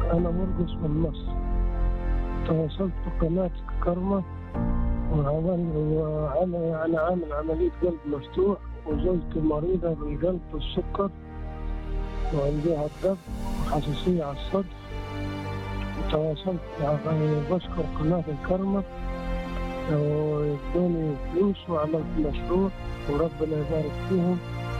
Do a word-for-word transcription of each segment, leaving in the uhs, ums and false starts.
أنا مرقص من مصر. تواصلت بقناة كرمة وعمل وأنا يعني عامل عملية قلب مفتوح، وزوجتي مريضة بالقلب والسكر وعندها الضغط وحساسية على الصدر. وتواصلت مع بشكر قناة الكرمة وادوني فلوس وعملت مشروع وربنا يبارك فيهم.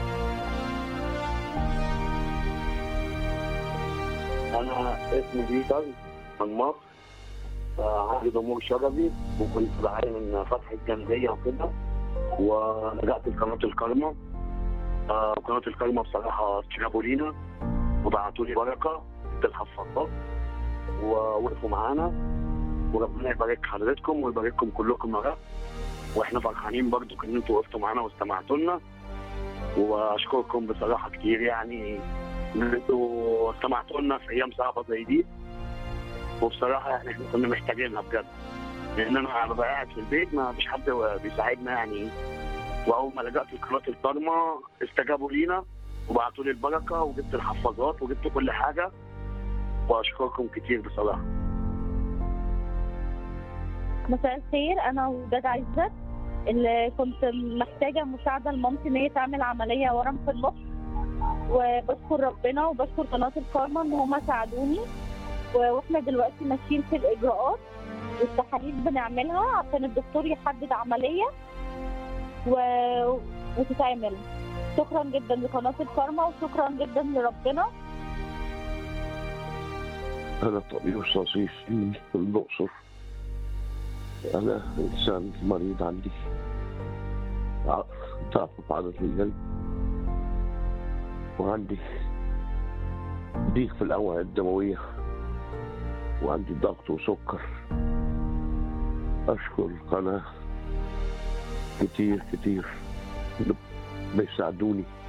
أنا اسمي بيتر من مصر. آه، عندي ضمور شرجي وكنت بعاني من فتحة جلدية وكده، ولجأت لقناة الكرمة. آه، قناة الكرمة بصراحة استجابوا لينا وبعتوا لي بركة في الحفاظات ووقفوا معانا، وربنا يبارك حضرتكم ويبارككم كلكم يا رب. واحنا فرحانين برضو ان انتوا وقفتوا معانا واستمعتوا لنا، واشكركم بصراحة كتير يعني ان انتوا استمعتوا لنا في ايام صعبة زي دي. وبصراحة يعني احنا كنا محتاجينها بجد، لان انا ببقى قاعد في البيت ما فيش حد بيساعدنا يعني. واول ما لجأت لقناة الكرمة استجابوا لينا وبعتوا لي البركة وجبت الحفاظات وجبت كل حاجة، واشكركم كتير بصراحة. مساء الخير، انا وداد عزت اللي كنت محتاجه مساعده لمامتي ان هي تعمل عمليه ورم في المخ، وبشكر ربنا وبشكر قناه الكرمة ان هم ساعدوني، واحنا دلوقتي ماشيين في الاجراءات والتحاليل بنعملها عشان الدكتور يحدد عمليه و... وتتعمل. شكرا جدا لقناه الكرمة وشكرا جدا لربنا. أنا طبيب صصيف من الأقصر. أنا إنسان مريض، عندي ضعف عضلة القلب، وعندي ضيق في الأوعية الدموية، وعندي ضغط وسكر. أشكر القناة كتير كتير بيساعدوني.